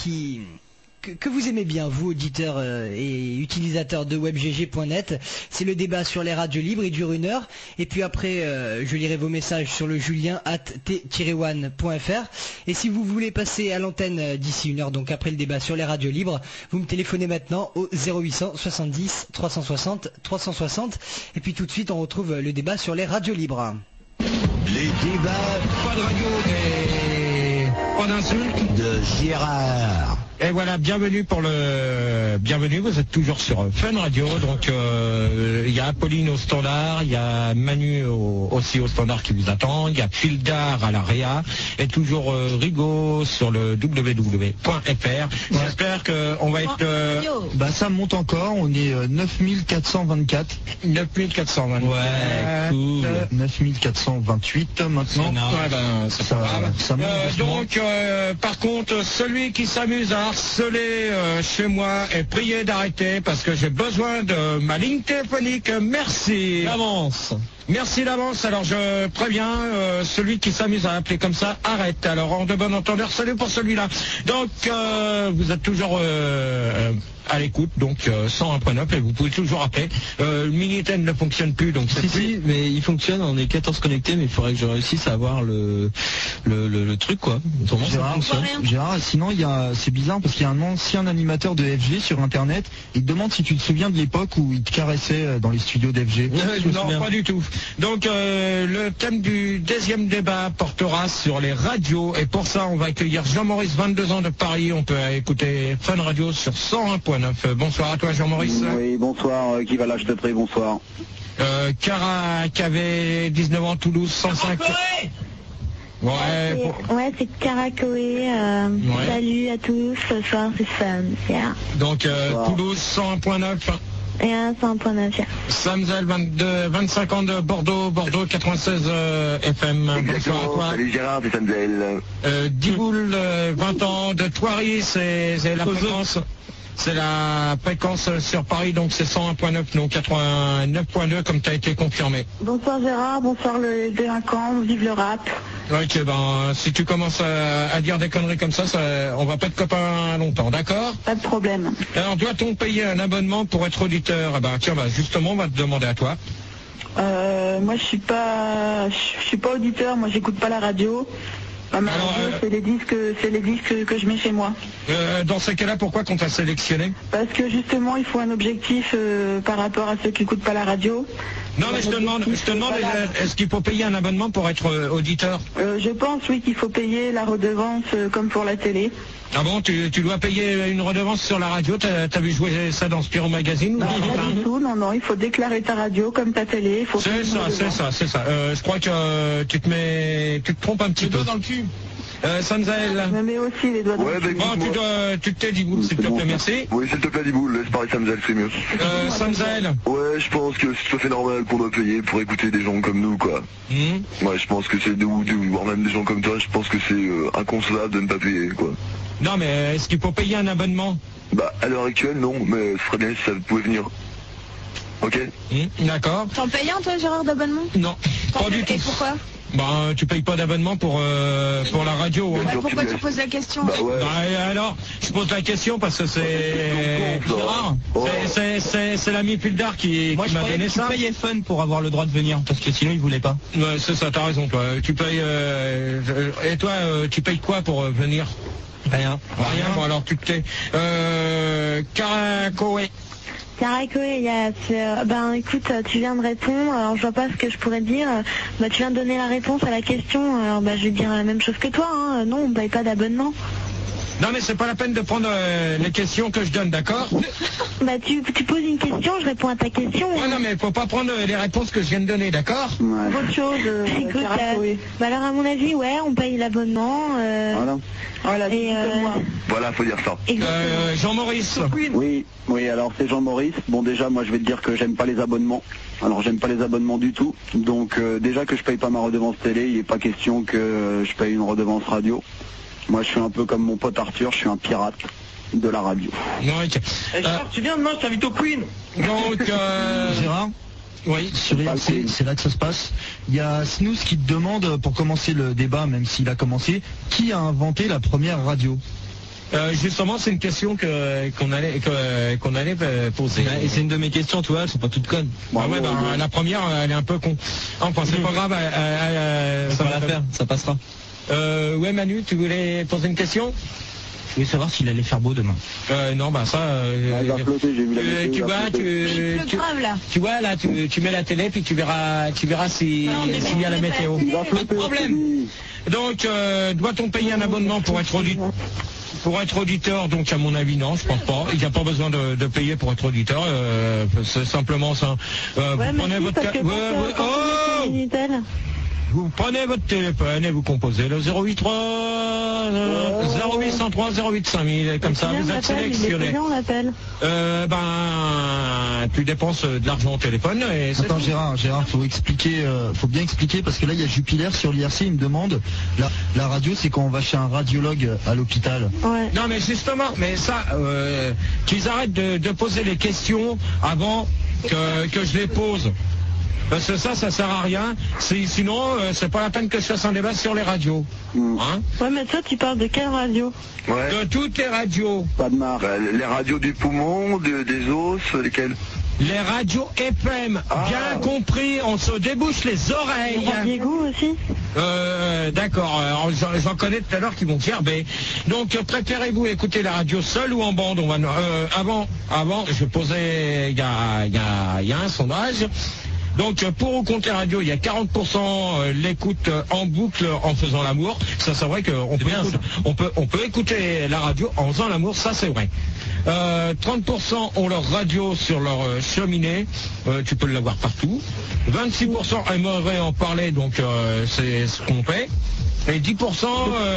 que vous aimez bien, vous, auditeurs et utilisateurs de webgg.net. C'est le débat sur les radios libres, il dure 1 heure. Et puis après, je lirai vos messages sur le julien@t-one.fr. Et si vous voulez passer à l'antenne d'ici 1 heure, donc après le débat sur les radios libres, vous me téléphonez maintenant au 0800 70 360 360. Et puis tout de suite, on retrouve le débat sur les radios libres. Les débats, pas de radio, mais pas d'insulte, de Gérard. Et voilà, bienvenue, vous êtes toujours sur Fun Radio, donc il y a Apolline au standard, il y a Manu aussi au standard qui vous attend, il y a Fildar à la Réa, et toujours Rigaud sur le www.fr. J'espère qu'on va être... ça monte encore, on est 9424. 9424. Ouais, cool. 9428 maintenant. Ça monte donc, par contre, celui qui s'amuse à harceler chez moi et prier d'arrêter parce que j'ai besoin de ma ligne téléphonique. Merci d'avance. Merci d'avance. Alors je préviens celui qui s'amuse à appeler comme ça, arrête. Alors en de bon entendeur, salut pour celui-là. Donc vous êtes toujours à l'écoute, donc 101.9 et vous pouvez toujours appeler. Le Minitel ne fonctionne plus, donc c'est Si, mais il fonctionne, on est 14 connectés, mais il faudrait que je réussisse à avoir le truc, quoi. Autrement, ça fonctionne. Gérard, sinon, c'est bizarre parce qu'il y a un ancien animateur de FG sur Internet, il te demande si tu te souviens de l'époque où il te caressait dans les studios d'FG. Non, pas du tout. Donc, le thème du deuxième débat portera sur les radios, et pour ça, on va accueillir Jean-Maurice, 22 ans de Paris. On peut écouter Fun Radio sur 101.9. Bonsoir à toi, Jean-Maurice. Oui, bonsoir. Qui va lâcher de près, bonsoir. Cara, qui avait 19 ans, Toulouse, 105. Ouais, c'est Caracoé. Salut à tous. Ce soir, c'est Fun. Yeah. Donc, Toulouse, 101.9. Et 101.9. Samzel, 25 ans de Bordeaux, 96 FM. Bonsoir à toi. Salut Gérard, c'est Samzel. Diboul, 20 ans de Thoiry, c'est la fréquence. C'est la fréquence sur Paris, donc c'est 101.9, non 89.2 comme tu as été confirmé. Bonsoir Gérard, bonsoir le délinquant, vive le rap. Ok, si tu commences à dire des conneries comme ça, on va pas être copains longtemps, d'accord? Pas de problème. Alors doit-on payer un abonnement pour être auditeur? Justement, on va te demander à toi. Moi je suis pas auditeur, moi j'écoute pas la radio. C'est les disques que je mets chez moi. Dans ces cas-là, pourquoi qu'on t'a sélectionné? Parce que justement, il faut un objectif par rapport à ceux qui n'écoutent pas la radio. Non, mais je te demande, est-ce qu'il faut payer un abonnement pour être auditeur? Je pense, oui, qu'il faut payer la redevance comme pour la télé. Ah bon, tu dois payer une redevance sur la radio? T'as vu jouer ça dans Spirou Magazine? Non, pas du tout, non, il faut déclarer ta radio comme ta télé. C'est ça. Je crois que tu te trompes un petit peu. Dans le cul. Sanzael. Je me mets aussi les doigts dans le cul. Tu te tais, Diboul, s'il te plaît, merci. Oui, s'il te plaît, Diboul, laisse parler Samzael, c'est mieux. Sanzael. Ouais, je pense que c'est tout à fait normal qu'on doit payer pour écouter des gens comme nous, quoi. Ouais, je pense que c'est voire même des gens comme toi, je pense que c'est inconcevable de ne pas payer, quoi. Non, mais est-ce qu'il faut payer un abonnement? À l'heure actuelle, non, mais ce serait bien si ça pouvait venir. Ok. D'accord. T'en payes un, toi, Gérard, d'abonnement? Non, Pas du tout. Et pourquoi? Ben, tu payes pas d'abonnement pour la radio. Hein. Pourquoi tu poses la question? Alors, je pose la question parce que c'est Gérard. C'est l'ami Pildar qui m'a donné ça. Moi, je payais Fun pour avoir le droit de venir, parce que sinon, il voulait pas. Ouais, c'est ça, t'as raison, toi. Tu payes... et toi, tu payes quoi pour venir? Rien. Bon, alors, tu te tais. Caracoé. Caracoé, ben écoute, tu viens de répondre, alors je vois pas ce que je pourrais dire. Bah tu viens de donner la réponse à la question, alors bah je vais dire la même chose que toi, hein. Non, on paye pas d'abonnement. Non mais c'est pas la peine de prendre les questions que je donne, d'accord? Bah tu poses une question, je réponds à ta question. Ouais, non mais faut pas prendre les réponses que je viens de donner, d'accord? Autre chose, écoute, bah alors à mon avis, ouais, on paye l'abonnement. Voilà, et Voilà, faut dire ça. Jean-Maurice. Oui, alors c'est Jean-Maurice. Bon, déjà, moi je vais te dire que j'aime pas les abonnements. Alors j'aime pas les abonnements du tout. Donc déjà que je paye pas ma redevance télé, il n'est pas question que je paye une redevance radio. Moi je suis un peu comme mon pote Arthur, je suis un pirate de la radio. Gérard, tu viens demain, je t'invite au Queen. Donc Gérard, oui, sur IRC, c'est là que ça se passe. Il y a Snooze qui te demande, pour commencer le débat, même s'il a commencé, qui a inventé la première radio? Justement, c'est une question qu'on allait poser. Et c'est une de mes questions, tu vois, elles sont pas toutes connes. La première, elle est un peu con. Enfin, c'est pas grave. Ça va la faire, ça passera. Ouais, Manu, tu voulais poser une question? Je voulais savoir s'il allait faire beau demain. Non, bah ça. Il va flotter, j'ai vu la météo, tu vois, tu vois là, tu mets la télé puis tu verras s'il y a la météo. Pas de problème. Donc, doit-on payer un abonnement pour être auditeur? Pour être auditeur, donc à mon avis non, je pense pas. Il n'y a pas besoin de payer pour être auditeur. C'est simplement ça. Vous prenez votre vous prenez votre téléphone et vous composez le 083 0803 08 5000 comme ça vous êtes sélectionné. Tu dépenses de l'argent au téléphone et attends Gérard, faut bien expliquer parce que là il y a Jupiler sur l'IRC, il me demande la radio c'est quand on va chez un radiologue à l'hôpital. Ouais. Non mais justement, mais ça qu'ils arrêtent de poser les questions avant que je les pose. Parce que ça sert à rien. Sinon, c'est pas la peine que je fasse un débat sur les radios. Hein? Ouais, mais toi, tu parles de quelle radio? De toutes les radios. Pas de marque. Les radios du poumon, des os, lesquelles? Les radios FM, bien compris, on se débouche les oreilles. Diego aussi? D'accord, j'en connais tout à l'heure qui vont dire, donc préférez-vous écouter la radio seule ou en bande? On va avant, je posais, il y a un sondage. Donc pour ou contre les radios, il y a 40% l'écoute en boucle en faisant l'amour. Ça c'est vrai qu'on peut écouter la radio en faisant l'amour, ça c'est vrai. 30% ont leur radio sur leur cheminée, tu peux l'avoir partout. 26% aimeraient en parler, donc c'est ce qu'on fait. Et 10%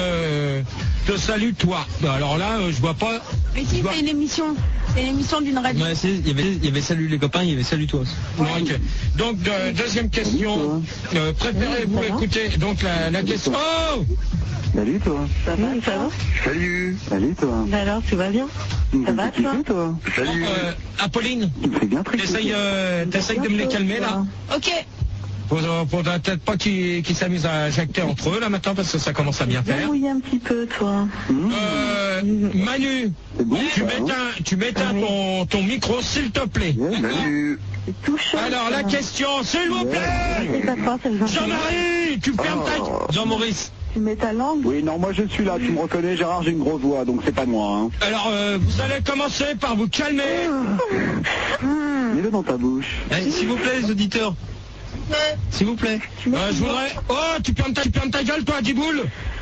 te salue toi. Alors là, je vois pas. Mais si, c'est une émission. C'est une émission d'une radio. Ouais, il y avait salut les copains, il y avait salut toi aussi. Ouais. Okay. Donc deuxième question. Préférez-vous écouter donc la question. Oh! Salut toi. Ça va, ça va? Salut. Salut toi. Bah alors, tu vas bien? Ça va toi? Salut. Apolline, tu me fais bien t'essayes de me les calmer là? Ok. Faudra peut-être pas qu'ils s'amusent à jacter entre eux là maintenant parce que ça commence à bien faire. Oui, un petit peu toi. Manu, tu m'éteins ton micro s'il te plaît. Salut. Alors la question, s'il vous plaît. Jean-Marie, tu fermes ta... Jean-Maurice. Tu mets ta langue? Oui, non, moi je suis là, tu me reconnais Gérard, j'ai une grosse voix, donc c'est pas moi. Hein. Alors, vous allez commencer par vous calmer. Mets-le dans ta bouche. S'il vous plaît les auditeurs. S'il vous plaît. Je voudrais... Oh, tu fermes ta gueule toi, Diboule.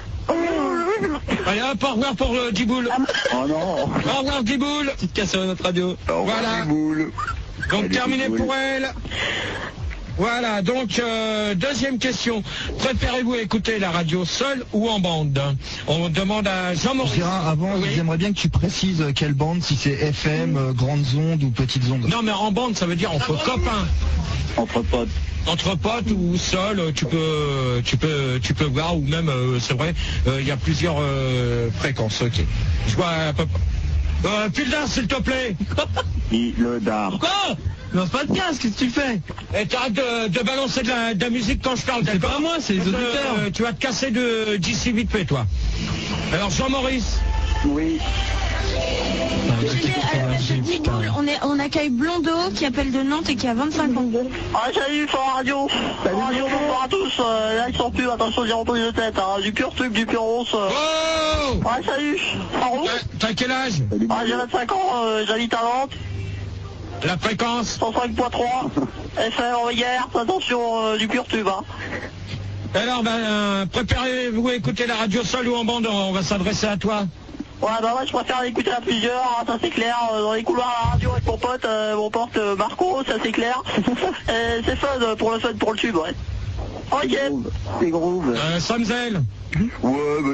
Allez hop, au revoir pour Diboule. Oh non. Au revoir Diboule. Petite casse sur notre radio. Voilà. Diboule. Donc terminé pour elle. Voilà, donc deuxième question. Préférez-vous écouter la radio seule ou en bande? On demande à Jean-Maurice. Avant, j'aimerais bien que tu précises quelle bande, si c'est FM, grandes ondes ou petites ondes. Non mais en bande, ça veut dire entre copains. Entre potes. Entre potes ou seul, tu peux voir, ou même, c'est vrai, il y a plusieurs fréquences, ok. Je vois à peu près. Pildar, s'il te plaît. Le dard. Quoi? Non, pas de casque, qu'est-ce que tu fais? Et t'arrêtes de balancer de la musique quand je parle, d'accord? C'est pas moi, c'est les auditeurs. Tu vas te casser d'ici vite fait, toi. Alors, Jean-Maurice. Oui. On accueille Blondo qui appelle de Nantes et qui a 25 ans. Ah, salut, Fort Radio. Salut, Radio, bonsoir à tous. Là, ils sont plus, attention, j'ai entendu de tête. Hein. Du pur truc, du pur ronce. Oh Ouais, salut. Pardon? T'as quel âge? Ah, j'ai 25 ans, j'habite à Nantes. La fréquence? 105.3. FM, hier, attention, du pur tube. Hein. Alors, préparez-vous à écouter la radio seule ou en bande, on va s'adresser à toi. Ouais, je préfère l'écouter à plusieurs, hein, ça c'est clair. Dans les couloirs à la radio avec mon pote Marco, ça c'est clair. C'est fun, pour le tube, ouais. Ok. C'est groove. Samzel. Ouais,